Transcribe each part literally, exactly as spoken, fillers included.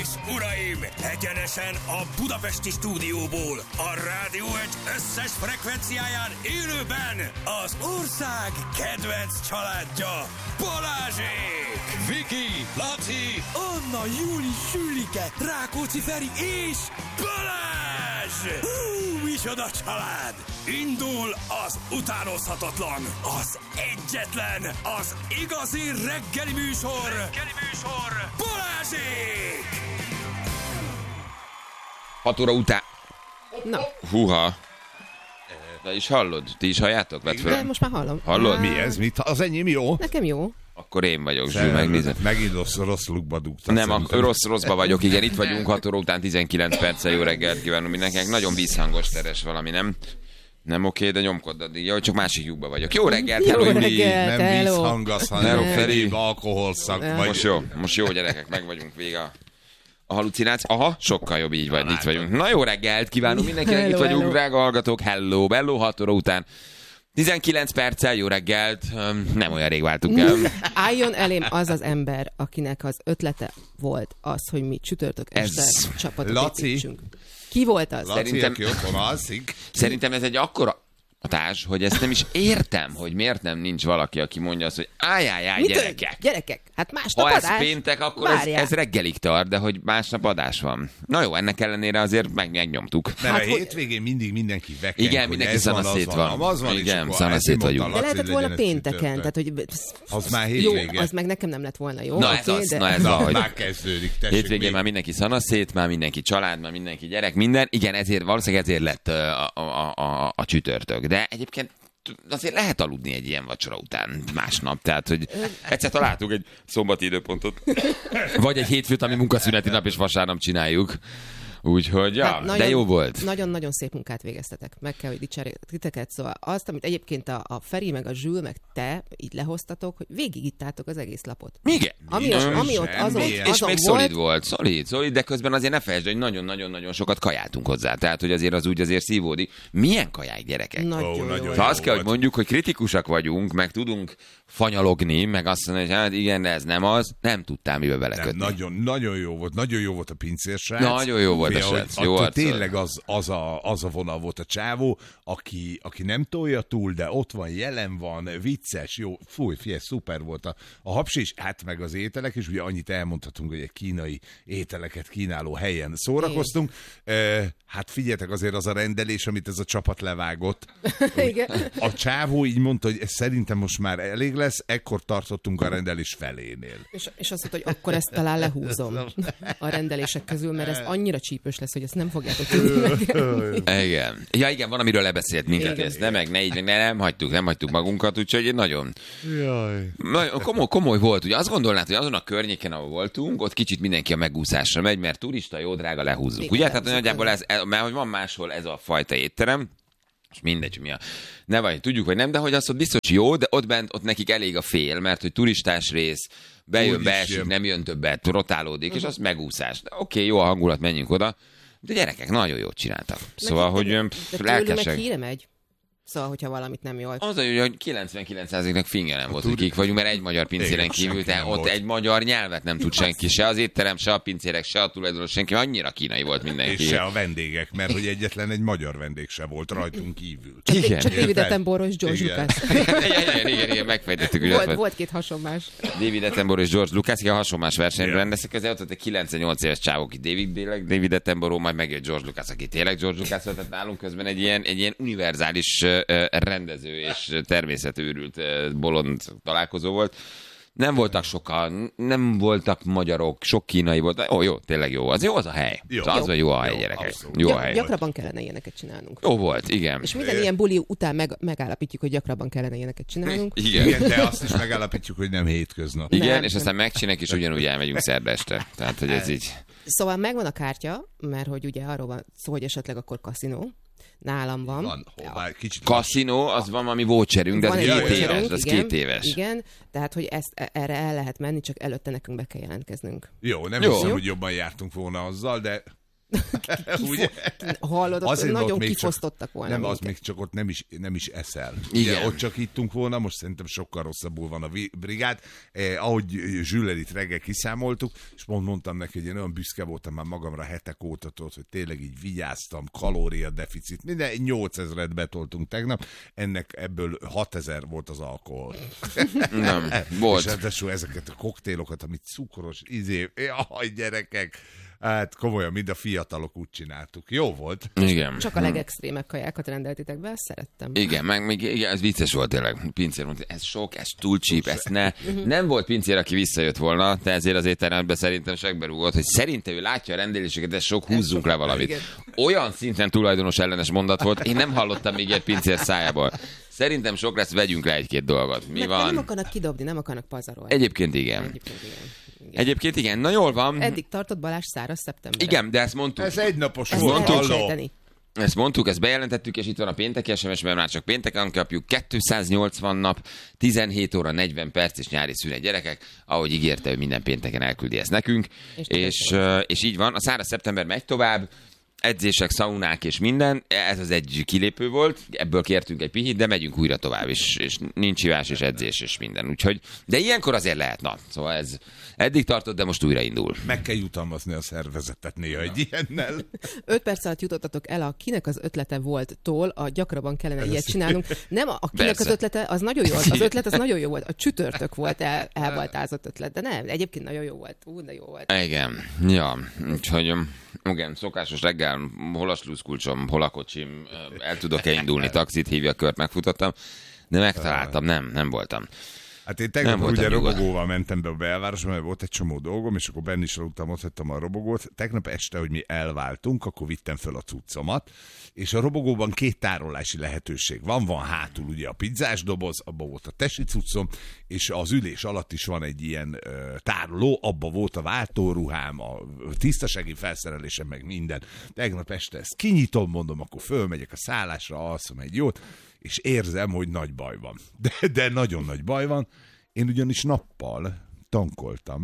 és uraim, egyenesen a budapesti stúdióból, a Rádió egy összes frekvenciáján élőben az ország kedvenc családja, Balázsék! Viki, Laci, Anna, Júli, Sülike, Rákóczi Feri és Balázs! Hú, micsoda család! Indul az utánozhatatlan, az egyetlen, az igazi reggeli műsor, reggeli műsor, Balázsék! Hat óra után... Na. Húha. De is hallod? Ti is halljátok? Vedd fel. De most már hallom. Hallod? Mi ez? Mit? Az enyém jó? Nekem jó. Akkor én vagyok, Zsül, megnézem. Megint rossz, rossz lukba dugtad. Nem, a rossz, rosszba vagyok, igen, itt vagyunk, hat óra után tizenkilenc perccel, jó reggelt kívánunk mindenkinek. Nagyon vízhangos teres valami, nem? Nem oké, de nyomkod addig. Jó, csak másik lyukba vagyok. Jó reggelt, jó hello, reggelt, Nem hello. vízhangasz, hanem Hello, egyéb Feri. alkoholszak. Ja. Vagy... Most jó, most jó gyerekek, meg vagyunk vége. A halucináció, aha, sokkal jobb így vagy, itt vagyunk. Na jó reggelt kívánunk mindenkinek, Hello, itt vagyunk, hello. drága hallgatók, hello, hello, hat óra után. tizenkilenc perccel, jó reggelt, Öm, nem olyan rég váltunk el. Álljon elém az az ember, akinek az ötlete volt az, hogy mi csütörtök este Ez- csapatot Laci. építsünk. Ki volt az? Laci, Szerintem- aki otthon alszik. Szerintem ez egy akkora hatás, hogy ezt nem is értem, hogy miért nem nincs valaki, aki mondja azt, hogy álljál, Mit gyerekek. tört? Gyerekek, hát másnap Ha ez adás. péntek, akkor ez, Várjál. ez reggelig tart, de hogy másnap adás van. Na jó, ennek ellenére azért meg, megnyomtuk. Mert Hát, a hogy- hétvégén mindig mindenki veken, Igen, hogy mindenki ez van, az szanaszét van, van. az van, és Igen, akkor szanaszét ezért mondta vagyunk. De Laci, lehetett hogy volna legyen ez pénteken, csütörtök. tehát hogy... Az már Jó, hétvége. az meg nekem nem lett volna jó. Na ez oké, az, de... na ez Na, van, hogy már kezdődik. Tessék, hétvégén még- már mindenki szanaszét, már mindenki család, már mindenki gyerek, minden. Igen, ezért valószínűleg ezért lett ö, a, a, a, a csütörtök. De egyébként azért lehet aludni egy ilyen vacsora után másnap, tehát, hogy egyszer találtuk egy szombati időpontot, vagy egy hétfőt, ami munkaszüneti nap, és vasárnap csináljuk. Úgyhogy, ja, Hát de jó volt. Nagyon-nagyon szép munkát végeztetek. Meg kell, hogy dicsérjek titeket. Szóval azt, amit egyébként a, a Feri, meg a Zsül, meg te így lehoztatok, hogy végigittátok az egész lapot. Igen. Ami, ott, ami ott azon, Semmi. És azon még volt, szolid volt, szolid, szolid, de közben azért ne felejtsd, hogy nagyon-nagyon-nagyon sokat kajáltunk hozzá. Tehát, hogy azért az úgy azért szívódik. Milyen kaják, gyerekek? Nagyon, Ó, jó. nagyon Szóval jó azt kell, hogy volt. mondjuk, hogy kritikusak vagyunk, meg tudunk fanyalogni, meg azt mondani, hogy hát igen, de ez nem az, nem tudtál mibe Nem, belekötni. nagyon, nagyon jó volt, nagyon jó volt a pincérsrác. Nagyon jó volt a Fia, hogy srác, attól jó arccal. tényleg az, az, a, az a vonal volt a csávó, aki, aki nem tolja túl, de ott van, jelen van, vicces, jó, fúj, figyelj, szuper volt a, a hapsi, hát meg az ételek, és ugye annyit elmondhatunk, hogy egy kínai ételeket kínáló helyen szórakoztunk. E, hát figyeljetek, azért az a rendelés, amit ez a csapat levágott. Igen. A csávó így mondta, hogy ez szerintem most már elég lesz, ekkor tartottunk a rendelés felénél. És, és azt mondta, hogy akkor ezt talán lehúzom a rendelések közül, mert ez annyira csípős lesz, hogy ezt nem fogjátok tudni megenni. Igen. Ja, igen, van, amiről lebeszélt minket, Igen. ezt nem, meg ne így, meg ne, nem hagytuk, nem hagytuk magunkat, úgyhogy egy nagyon, Jaj. nagyon komoly, komoly volt. Ugye azt gondolnád, hogy azon a környéken, ahol voltunk, ott kicsit mindenki a megúszásra megy, mert turista, jó drága, lehúzzuk. Igen, Ugye? Tehát lehúzzuk, nagyjából ez, ez- mert hogy van máshol ez a fajta étterem, és mindegy, hogy mi a... Ne vagy, tudjuk, vagy nem, de hogy az ott biztos jó, de ott bent, ott nekik elég a fél, mert hogy turistás rész, bejön, Úgy is beesik, jön. nem jön többet, rotálódik, és az megúszás. De Oké, jó a hangulat, menjünk oda. De gyerekek, nagyon jót csináltak. Szóval, Meg- hogy de, öm, de pff, tőlük meg lelkesek. híre megy. Szóval, hogyha valamit nem jól. Az a jó, hogy kilencvenkilenc százaléknak finge nem volt, hogy turi- kik vagyunk, mert egy magyar pincéren Igen, kívül, senki tehát nem ott volt. egy magyar nyelvet nem tud senki, se az étterem, se a pincérek, se a tulajdonos, senki, annyira kínai volt mindenki. És se a vendégek, mert hogy egyetlen egy magyar vendég se volt rajtunk kívül. Igen. Csak David Érted? Attenborough és George Igen. Lucas. igen, igen, igen, igen, megfejtettük, hogy az Volt, volt. volt két hasonlás. David Attenborough és George Lucas, igen, hasonlás versenyben Igen. rendeztek, ezért ott volt egy kilencvennyolc éves csávó, aki David, tényleg David Attenborough, majd megjött George Lucas, aki tényleg George Lucas volt, tehát nálunk közben egy ilyen, egy ilyen univerzális ö, ö, rendező és természetőrült ö, bolond találkozó volt. Nem voltak sokan, nem voltak magyarok, sok kínai volt. Ó, jó, tényleg jó. Az jó az a hely. Jó. Szóval az vagy jó a hely, Jó, gyerekek. abszolút. Jó a Gyak, hely. gyakrabban kellene ilyeneket csinálnunk. Jó volt, igen. És minden ilyen buli után meg, megállapítjuk, hogy gyakrabban kellene ilyeneket csinálnunk. Igen. Igen, de azt is megállapítjuk, hogy nem hétköznap. Igen, Nem, és nem. aztán megcsináljuk, és ugyanúgy elmegyünk szerda este. Tehát, hogy ez így... Szóval megvan a kártya, mert hogy ugye arról van szó, hogy esetleg akkor kaszinó. Nálam van. Van, hová, kicsit Kaszinó, az van, ami voucherünk, de az Van egy két voucherünk, éves, az igen, két éves. Igen, tehát hogy ezt, erre el lehet menni, csak előtte nekünk be kell jelentkeznünk. Jó, nem Jó. hiszem, Jó. hogy jobban jártunk volna azzal, de Ugye? Hallod, ott Azért nagyon még kifosztottak csak, volna Nem, minket. az még csak ott nem is, nem is eszel. Igen. Ugye, ott csak ittunk volna, most szerintem sokkal rosszabbul van a vi- brigád. Eh, ahogy Zsüller itt reggel kiszámoltuk, és pont mondtam neki, hogy én olyan büszke voltam már magamra hetek óta, tudod, hogy tényleg így vigyáztam, kalóriadeficit, minden nyolcezret betoltunk tegnap, ennek ebből hatezer volt az alkohol. Nem, És volt. ráadásul ezeket a koktélokat, amit cukros, izé, jaj, gyerekek, hát komolyan, mind a fiatalok úgy csináltuk. Jó volt. Igen. Csak a legextrémebb kajákat rendeltétek be, ezt szerettem. Igen, meg még igen, ez vicces volt tényleg. Pincér mondta, ez sok, ez túl csíp, ezt ne. Nem volt pincér, aki visszajött volna, de ezért az étteremben szerintem segberúgott, hogy szerintem ő látja a rendeléseket, ez sok, húzzunk le valamit. Igen. Olyan szinten tulajdonos ellenes mondat volt, én nem hallottam még egy pincér szájából. Szerintem sok lesz, vegyünk le egy-két dolgot. Mi Meg van? nem akarnak kidobni, nem akarnak pazarolni. Egyébként igen. Egyébként igen. igen. Egyébként igen. Na jól van. Eddig tartott Balázs száraz szeptember. Igen, de ezt mondtuk. Ez egynapos Ezt volt, el lehet halló. sejteni. Ezt mondtuk, ezt bejelentettük, és itt van a pénteki es em es, mert már csak pénteken kapjuk. kétszáznyolcvan nap, tizenhét óra, negyven perc és nyári szünet, gyerekek. Ahogy ígérte, hogy minden pénteken elküldi ezt nekünk. És És, és, uh, és így van. A száraz szeptember megy tovább. Edzések, szaunák és minden. Ez az egy kilépő volt. Ebből kértünk egy pihit, de megyünk újra tovább, és, és nincs hívás, és edzés, és minden. Úgyhogy, de ilyenkor azért lehet, na. Szóval ez eddig tartott, de most újra indul. Meg kell jutalmazni a szervezetet néha egy ilyennel. Öt perc alatt jutottatok el a kinek az ötlete volt-tól, a gyakrabban kellene ilyet csinálnunk. Nem a, a kinek Persze. az ötlete, az nagyon jó volt. Az ötlet az nagyon jó volt. A csütörtök volt el, elbaltázott ötlet, de nem, egyébként nagyon jó volt. Ú, de jó volt. Igen, ja, úgyhogy igen, szokásos reggel, hol a sluszkulcsom, hol a kocsim, el tudok-e indulni, taxit hívja, a kört megfutottam, de megtaláltam, nem, nem voltam. Hát én tegnap Nem ugye voltam nyugodt. robogóval mentem be a belvárosba, mert volt egy csomó dolgom, és akkor benn is aludtam, ott hagytam a robogót. Tegnap este, hogy mi elváltunk, akkor vittem föl a cuccomat, és a robogóban két tárolási lehetőség van. Van hátul ugye a pizzás doboz, abban volt a tesi cuccom, és az ülés alatt is van egy ilyen ö, tároló, abban volt a váltóruhám, a tisztasági felszerelésem, meg minden. Tegnap este ezt kinyitom, mondom, akkor fölmegyek a szállásra, alszom egy jót, és érzem, hogy nagy baj van. De, de nagyon nagy baj van. Én ugyanis nappal tankoltam.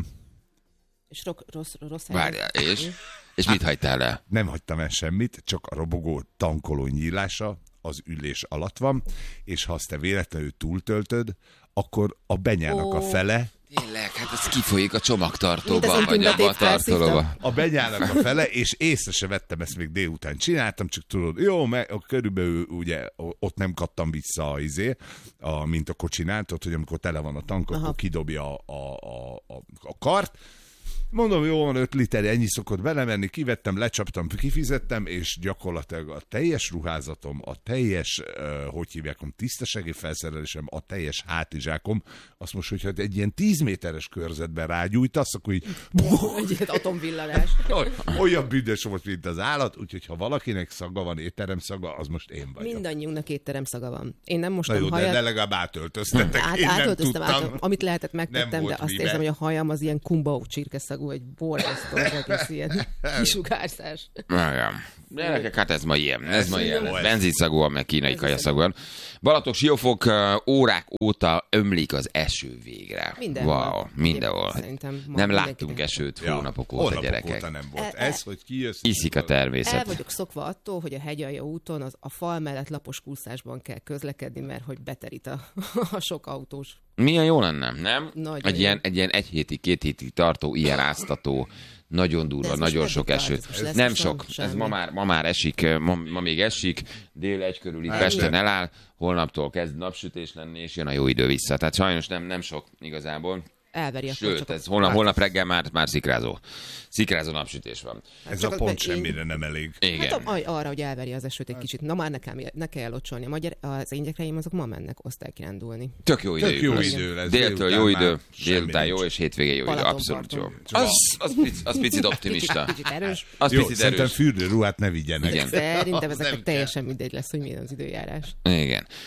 És ro- rossz, rossz helyen. Várjál, és? És mit hagytál el? Nem hagytam el semmit, csak a robogó tankoló nyílása az ülés alatt van, és ha azt te véletlenül túltöltöd, akkor a benyának Ó. a fele, Tényleg, hát ez kifolyik a csomagtartóba, Mint az vagy abba a intimatét tartolóba. felszívtam. a benyának a fele, és észre se vettem, ezt még délután csináltam, csak tudod, jó, meg, körülbelül ugye ott nem kattam vissza a izé, a, mint a kocsinál, tudod, hogy amikor tele van a tank, Aha. akkor kidobja a, a, a, a, a kart. Mondom, jó van, öt liter, ennyi szokott belemenni, kivettem, lecsaptam, kifizettem, és gyakorlatilag a teljes ruházatom, a teljes, uh, hogy hívják, tisztasági felszerelésem, a teljes hátizsákom, azt most, hogyha egy ilyen tíz méteres körzetben rágyújtasz, akkor így Egy ilyen atomvillanás. olyan büdös volt, mint az állat, úgyhogy ha valakinek szaga van, étterem szaga, az most én vagyok. Mindannyiunknak étterem szaga van. Én nem Na mostam jó, de, hajat. de legalább átöltöztetek. Át, Én nem átöltöztem, tudtam. átöltöztem, amit lehetett Nem megtettem, de volt azt mibe. érzem, hogy a hajam az ilyen kumbau csirkeszagú, egy borzasztó, az egész ilyen kisugárzás. Igen. Gyerekek, hát ez ma ilyen. Ez ma ilyen. jó. Benzinszagúan, meg kínai kajaszagúan. Balaton Siófok uh, órák óta ömlik az eső végre. Mindenhol. Wow, mindenhol. Szerintem ma Nem láttunk mindenkinek. esőt Ja, hónapok óta, hónapok gyerekek. óta nem volt. E- e- Ez, hogy kijössz. Iszik a El természet. vagyok szokva attól, hogy a hegyalja úton az, a fal mellett lapos kúszásban kell közlekedni, mert hogy beterít a, a sok autós. Milyen jó lenne, nem? Nagyon egy, jó. ilyen, egy ilyen egy hétig, két hétig tartó, ilyen áztató, nagyon durva, ez most nagyon sok meddig tart? esőt. Ez most lesz Nem most sok, semmi? ez ma már, ma már esik, ma, ma még esik, dél egy körül itt Pesten eláll, holnaptól kezd napsütés lenni, és jön a jó idő vissza. Tehát sajnos nem, nem sok igazából. Elveri a Sőt, csak ez holnap, holnap reggel már, már szikrázó. Szikrázó napsütés van. Ez Csak a az pont meg én- semmire nem elég. Igen. Hát a, arra, hogy elveri az esőt egy kicsit. Na már nekem, ne kell elocsolni. A magyar, az én gyerekeim azok ma mennek osztálykirándulni. Tök jó idő. Tök jó idő lesz. Déltől jó Délután idő, már semmi délután jó, nincs. és hétvégén jó idő. Balatonparton. Abszolút jó. Csak Az, az, pic, az picit optimista. Kicsit, kicsit erős. Az Jó, picit szerintem erős. fürdőruhát ne vigyenek. Igen. Szerintem Az ezeknek nem teljesen mindegy lesz, hogy milyen az időjárás. Igen.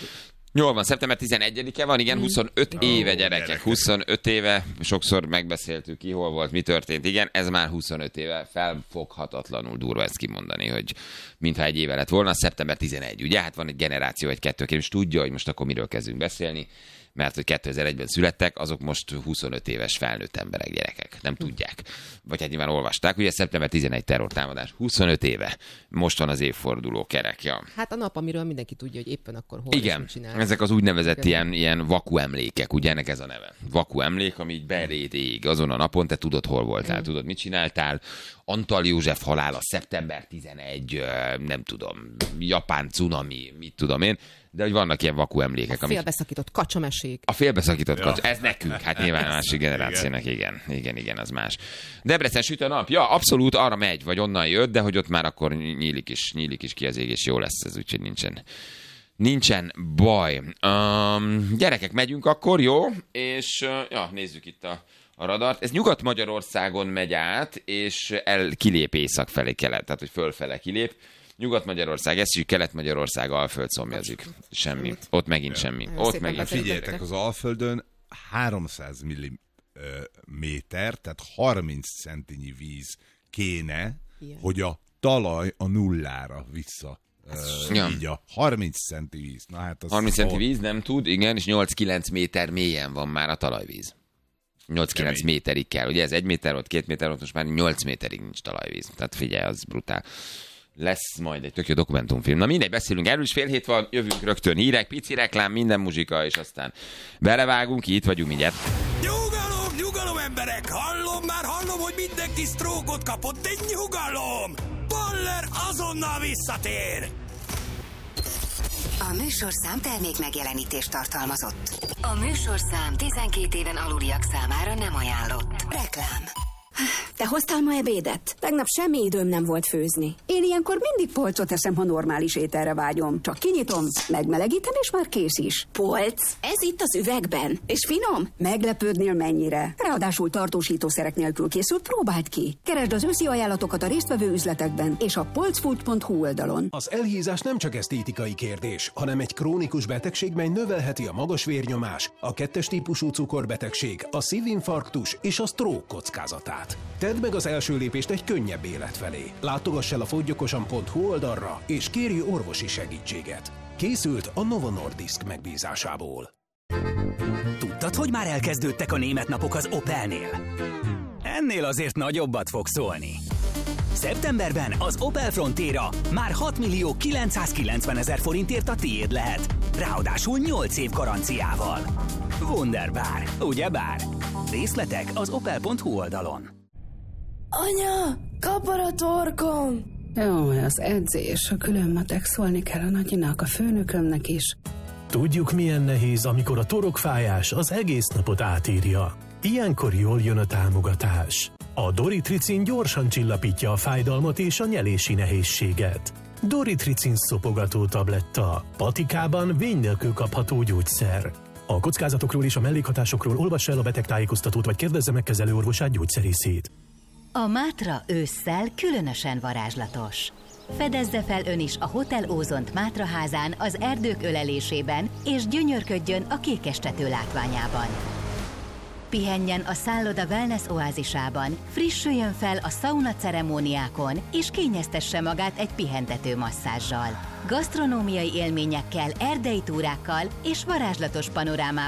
Jól van, szeptember tizenegyedike van, igen, huszonöt Mm. éve Ó, gyerekek, gyerekek. huszonöt éve, sokszor megbeszéltük ki, hol volt, mi történt, igen, ez már huszonöt éve, felfoghatatlanul durva ezt kimondani, hogy mintha egy éve lett volna, szeptember tizenegy, ugye, hát van egy generáció, egy kettő, aki most tudja, hogy most akkor miről kezdünk beszélni, mert hogy kétezer-egyben születtek, azok most huszonöt éves felnőtt emberek, gyerekek, nem tudják. Vagy hát nyilván olvasták, ugye szeptember tizenegy terrortámadás, huszonöt éve, most van az évforduló kerek, ja. Hát a nap, amiről mindenki tudja, hogy éppen akkor hol Igen, csinál. ezek az úgynevezett ilyen, ilyen vaku emlékek, ugye ennek ez a neve. Vaku emlék, ami így beléd ég azon a napon, te tudod, hol voltál, mm. tudod, mit csináltál. Antal József halála, szeptember tizenegy, nem tudom, japán cunami, mit tudom én, de hogy vannak ilyen vaku emlékek. A félbeszakított kacsamesék. A félbeszakított Ja. kacsa, ez nekünk, hát nyilván a másik generációnak, igen, igen, igen, az más. Debrecen süt a nap, ja, abszolút arra megy, vagy onnan jött, de hogy ott már akkor nyílik is, nyílik is ki az ég, és jó lesz ez, úgyhogy nincsen, nincsen baj. Um, gyerekek, megyünk akkor, jó? És uh, ja, nézzük itt a, a radart. Ez Nyugat-Magyarországon megy át, és el kilép észak felé kelet, tehát hogy fölfele kilép. Nyugat-Magyarország, ez is Kelet-Magyarország, Alföld szomjazik. Semmi. Ott megint semmi. Nagyon Ott szépen megint semmi. Figyeljetek, az Alföldön háromszáz milliméter, tehát harminc centinyi víz kéne, Ilyen. hogy a talaj a nullára vissza. Uh, Ja. így a harminc centi víz. Na, hát az harminc centi ott- víz, nem tud, igen, és nyolc-kilenc méter mélyen van már a talajvíz. nyolc-kilenc Kemény. méterig kell. Ugye ez egy méter volt, két méter volt, most már nyolc méterig nincs talajvíz. Tehát figyelj, az brutál. Lesz majd egy tök jó dokumentumfilm. Na mindegy, beszélünk erről is, fél hét van, jövünk rögtön hírek, pici reklám, minden muzsika, és aztán belevágunk, itt vagyunk mindjárt. Nyugalom, nyugalom emberek! Hallom már, hallom, hogy mindenki sztrókot kapott, de nyugalom! Baller azonnal visszatér! A műsorszám termék megjelenítést tartalmazott. A műsorszám tizenkét éven aluliak számára nem ajánlott. Reklám. Te hoztál ma ebédet? Tegnap semmi időm nem volt főzni. Én ilyenkor mindig polcot eszem, ha normális ételre vágyom. Csak kinyitom, megmelegítem, és már kész is. Polc? Ez itt az üvegben. És finom? Meglepődnél mennyire. Ráadásul tartósítószerek nélkül készült, próbáld ki. Keresd az őszi ajánlatokat a résztvevő üzletekben és a polcfood pont hu oldalon. Az elhízás nem csak esztétikai kérdés, hanem egy krónikus betegség, mely növelheti a magas vérnyomás, a kettes típusú cukorbetegség, a szívinfarktus és a stroke kockázatát. Tedd meg az első lépést egy könnyebb élet felé. Látogass el a fogyjokosan pont hu oldalra, és kérj orvosi segítséget. Készült a Novo Nordisk megbízásából. Tudtad, hogy már elkezdődtek a német napok az Opelnél? Ennél azért nagyobbat fog szólni. Szeptemberben az Opel Frontera már hat millió kilencszázkilencven ezer forintért a tiéd lehet. Ráadásul nyolc év garanciával. Wunderbar, ugyebár? Részletek az opel pont hu oldalon. Anya, kapar a torkom! Jó, az edzés, a külön matek, szólni kell a nagyinak, a főnökömnek is. Tudjuk, milyen nehéz, amikor a torokfájás az egész napot átírja. Ilyenkor jól jön a támogatás. A Doritricin gyorsan csillapítja a fájdalmat és a nyelési nehézséget. Doritricin szopogató tabletta. Patikában vény nélkül kapható gyógyszer. A kockázatokról és a mellékhatásokról olvass el a betegtájékoztatót, vagy kérdezze meg kezelőorvosát, gyógyszerészét. A Mátra ősszel különösen varázslatos. Fedezze fel ön is a Hotel Ózont Mátra házán az erdők ölelésében, és gyönyörködjön a kékestető látványában. Pihenjen a szálloda wellness oázisában, frissüljön fel a szauna ceremóniákon, és kényeztesse magát egy pihentető masszázsal. Gasztronómiai élményekkel, erdei túrákkal és varázslatos panorámával